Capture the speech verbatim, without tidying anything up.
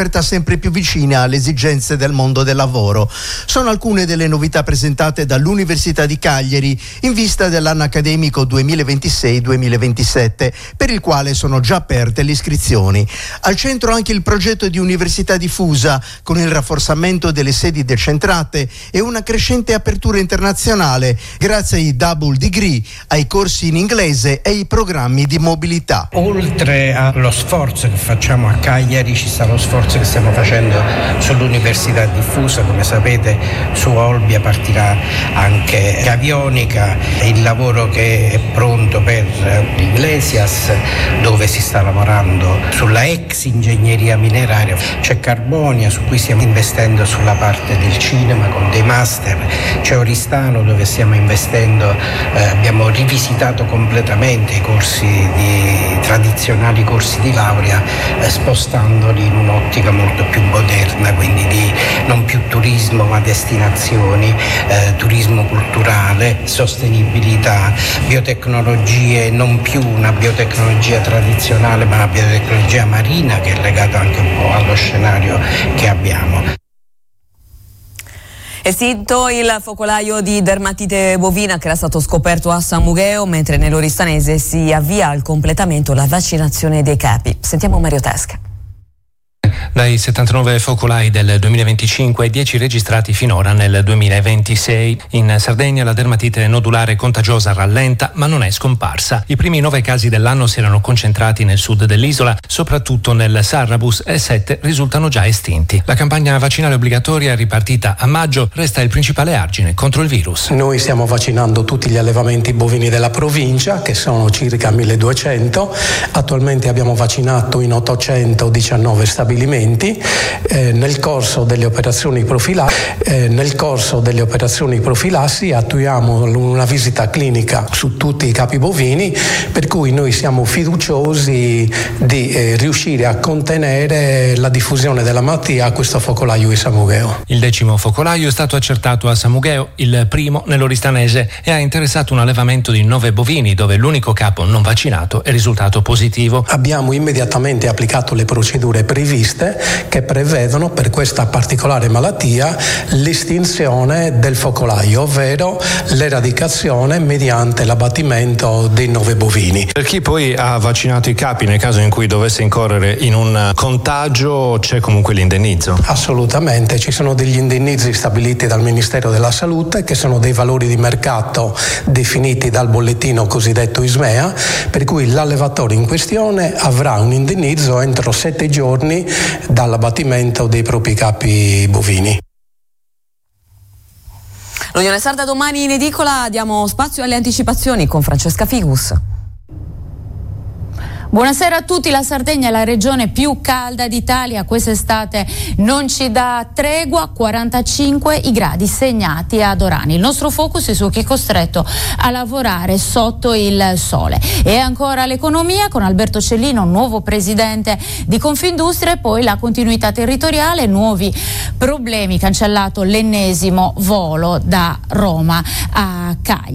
sempre più vicina alle esigenze del mondo del lavoro. Sono alcune delle novità presentate dall'Università di Cagliari in vista dell'anno accademico duemilaventisei duemilaventisette, per il quale sono già aperte le iscrizioni. Al centro anche il progetto di università diffusa, con il rafforzamento delle sedi decentrate e una crescente apertura internazionale grazie ai double degree, ai corsi in inglese e ai programmi di mobilità. Oltre allo sforzo che facciamo a Cagliari, ci sta lo sforzo che stiamo facendo sull'università diffusa. Come sapete, su Olbia partirà anche Avionica, il lavoro che è pronto per Iglesias, dove si sta lavorando sulla ex ingegneria mineraria. C'è Carbonia, su cui stiamo investendo sulla parte del cinema con dei master. C'è Oristano, dove stiamo investendo, eh, abbiamo rivisitato completamente i corsi di tradizionali corsi di laurea, eh, spostandoli in un'ottica molto più moderna, quindi di non più turismo ma destinazioni, eh, turismo culturale, sostenibilità, biotecnologie, non più una biotecnologia tradizionale ma una biotecnologia marina, che è legata anche un po' allo scenario che abbiamo. Estinto il focolaio di dermatite bovina che era stato scoperto a San Mugheo, mentre nell'Oristanese si avvia al completamento la vaccinazione dei capi. Sentiamo Mario Tesca. Dai settantanove focolai del duemilaventicinque ai dieci registrati finora nel duemilaventisei. In Sardegna la dermatite nodulare contagiosa rallenta ma non è scomparsa. I primi nove casi dell'anno si erano concentrati nel sud dell'isola, soprattutto nel Sarrabus, e sette risultano già estinti. La campagna vaccinale obbligatoria ripartita a maggio resta il principale argine contro il virus. Noi stiamo vaccinando tutti gli allevamenti bovini della provincia, che sono circa milleduecento. Attualmente abbiamo vaccinato in ottocentodiciannove stabilimenti. Eh, nel corso delle operazioni profilassi eh, nel corso delle operazioni profilassi attuiamo una visita clinica su tutti i capi bovini, per cui noi siamo fiduciosi di eh, riuscire a contenere la diffusione della malattia a questo focolaio di San Mugheo. Il decimo focolaio è stato accertato a San Mugheo, il primo nell'Oristanese, e ha interessato un allevamento di nove bovini dove l'unico capo non vaccinato è risultato positivo. Abbiamo immediatamente applicato le procedure previste che prevedono per questa particolare malattia l'estinzione del focolaio, ovvero l'eradicazione mediante l'abbattimento dei nove bovini. Per chi poi ha vaccinato i capi, nel caso in cui dovesse incorrere in un contagio, c'è comunque l'indennizzo? Assolutamente, ci sono degli indennizi stabiliti dal Ministero della Salute, che sono dei valori di mercato definiti dal bollettino cosiddetto ISMEA, per cui l'allevatore in questione avrà un indennizzo entro sette giorni dall'abbattimento dei propri capi bovini. L'Unione Sarda domani in edicola, diamo spazio alle anticipazioni con Francesca Figus. Buonasera a tutti. La Sardegna è la regione più calda d'Italia. Quest'estate non ci dà tregua, quarantacinque i gradi segnati ad Orani. Il nostro focus è su chi è costretto a lavorare sotto il sole. E ancora l'economia con Alberto Cellino, nuovo presidente di Confindustria, e poi la continuità territoriale, nuovi problemi, cancellato l'ennesimo volo da Roma a Cagliari.